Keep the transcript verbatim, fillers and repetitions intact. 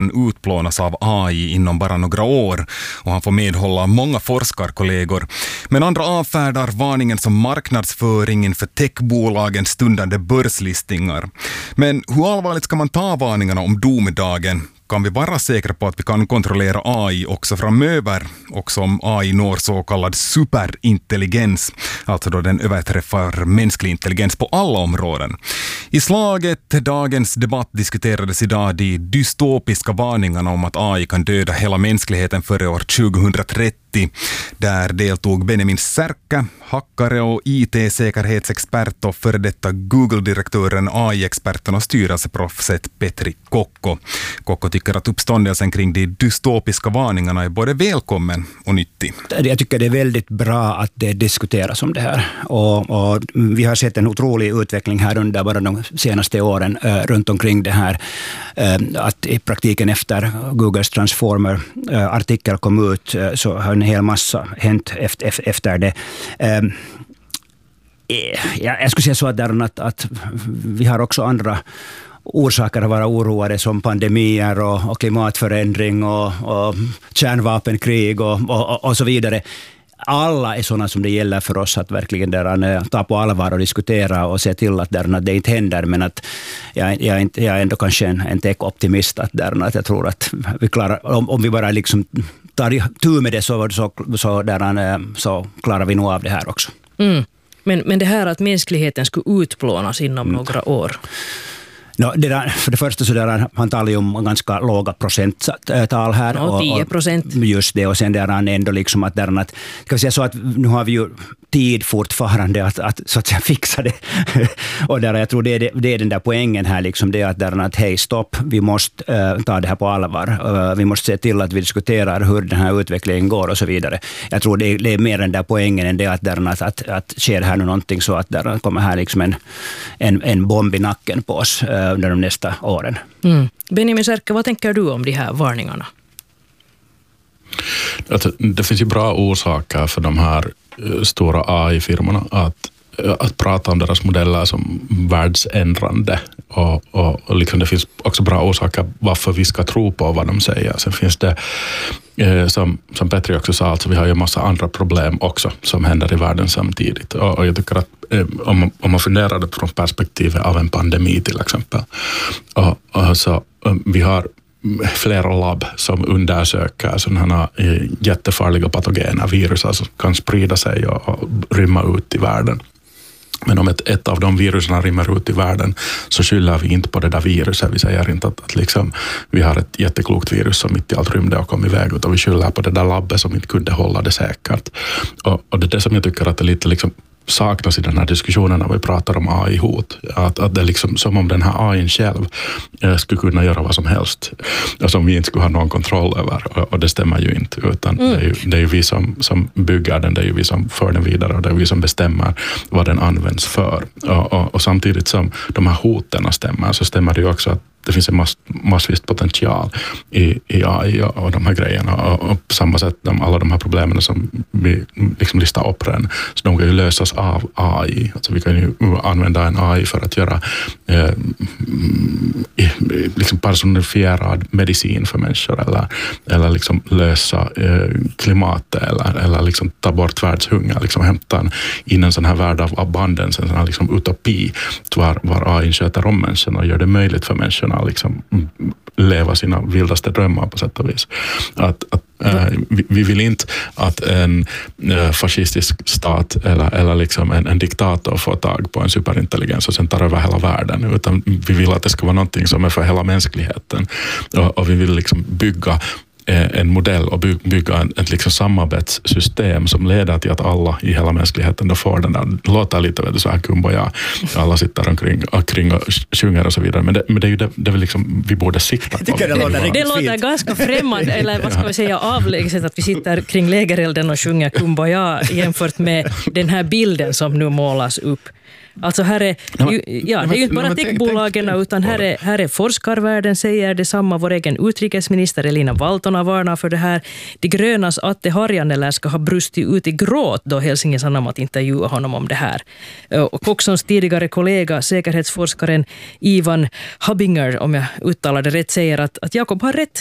utplånas av A I inom bara några år och han får medhålla många forskarkollegor. Men andra avfärdar varningen som marknadsföring inför techbolagens stundande börslistingar. Men hur allvarligt ska man ta varningarna om domedagen? Kan vi vara säkra på att vi kan kontrollera A I också framöver, också om A I når så kallad superintelligens, alltså då den överträffar mänsklig intelligens på alla områden. I slaget dagens debatt diskuterades idag de dystopiska varningarna om att A I kan döda hela mänskligheten före år tjugohundratrettio. Där deltog Benjamin Särkä, hackare och I T-säkerhetsexpert och före detta Google-direktören, A I-experten och styrelseproffset Petri Kokko. Kokko tycker att uppståndelsen kring de dystopiska varningarna är både välkommen och nyttig. Jag tycker det är väldigt bra att det diskuteras om det här. Och, och vi har sett en otrolig utveckling här under bara de senaste åren äh, runt omkring det här. Äh, att i praktiken efter Googles Transformer-artikel äh, kom ut äh, så har en hel massa hänt efter, efter det. Äh, jag skulle säga så att, där, att, att vi har också andra orsaker att vara oroade som pandemier och, och klimatförändring och, och kärnvapenkrig och, och, och så vidare. Alla är sådana som det gäller för oss att verkligen där, ta på allvar och diskutera och se till att, där, att det inte händer. Men att jag, jag, jag är ändå kanske en, en tech-optimist att, där, att jag tror att vi klarar, om, om vi bara liksom tar tur med det så, så, så, där, så klarar vi nog av det här också. Mm. Men, men det här att mänskligheten skulle utplånas inom mm. några år... No, det där, för det första så där, han talar ju om ganska låga procenttal här. Ja, tio procent. Och, just det, och sen där han ändå liksom att, där, att, ska vi säga så att nu har vi ju tid fortfarande att, att så att säga fixa det. Och där, jag tror det är, det, det är den där poängen här, liksom det att, där, att hej stopp, vi måste uh, ta det här på allvar. Uh, vi måste se till att vi diskuterar hur den här utvecklingen går och så vidare. Jag tror det är, det är mer den där poängen än det att, där, att, att, att sker här nu någonting så att där kommer här liksom en, en, en bomb i nacken på oss uh, under de nästa åren. Mm. Benjamin Särkä, vad tänker du om de här varningarna? Det finns ju bra orsaker för de här stora A I-firmorna att, att prata om deras modeller som världsändrande. Och, och, och liksom det finns också bra orsaker varför vi ska tro på vad de säger. Sen finns det, eh, som, som Petri också sa, alltså vi har ju en massa andra problem också som händer i världen samtidigt. Och, och jag tycker att eh, om, man, om man funderar det från perspektivet av en pandemi till exempel. Och, och så, vi har flera labb som undersöker sådana här jättefarliga patogena virus som kan sprida sig och, och rymma ut i världen. Men om ett, ett av de virusen rymmer ut i världen så skyller vi inte på det där viruset. Vi säger inte att, att liksom, vi har ett jätteklokt virus som mitt i allt rymde och kom iväg, utan vi skyller på det där labbet som inte kunde hålla det säkert. Och, och det är det som jag tycker att det lite liksom saknas i den här diskussionen när vi pratar om A I-hot. Att, att det är liksom som om den här A I själv eh, skulle kunna göra vad som helst och som vi inte skulle ha någon kontroll över. Och, och det stämmer ju inte. Utan mm. det, är ju, det är ju vi som, som bygger den, det är ju vi som för den vidare och det är vi som bestämmer vad den används för. Och, och, och samtidigt som de här hoten stämmer så stämmer det ju också att det finns en mass, massvis potential i, i A I och, och de här grejerna. Och, och på samma sätt, de, alla de här problemen som vi liksom listar upp redan, så de kan ju lösas av A I. Alltså vi kan ju använda en A I för att göra eh, liksom personifierad medicin för människor eller, eller liksom lösa eh, klimatet eller, eller liksom ta bort världshunger, liksom hämta in en sån här värld av abundance, en sån här liksom utopi var, var A I sköter om människorna och gör det möjligt för människorna liksom leva sina vildaste drömmar på sätt och vis. Att, att äh, vi, vi vill inte att en äh, fascistisk stat eller, eller liksom en, en diktator får tag på en superintelligens och sen tar över hela världen, utan vi vill att det ska vara någonting som är för hela mänskligheten och, och vi vill liksom bygga en modell och bygga ett liksom samarbetssystem som leder till att alla i hela mänskligheten då får den där, det låter lite vet du, så här kumbaya, alla sitter omkring, omkring och sjunger och så vidare, men det, men det är ju det, det är liksom, vi borde sikta på. Det, det, låter, det låter ganska främmande, eller vad ska vi säga, avlägset att vi sitter kring lägerelden och sjunger kumbaya jämfört med den här bilden som nu målas upp. Alltså här är, ju, ja, det är ju inte bara techbolagen utan här är, här är forskarvärlden säger detsamma. Vår egen utrikesminister Elina Valtona varnar för det här. De grönas Atte Harjanne ska ha brustit ut i gråt då Helsingin Sanomat intervjuade honom om det här. Och Coxons tidigare kollega, säkerhetsforskaren Ivan Habinger, om jag uttalar det rätt, säger att, att Jakob har rätt.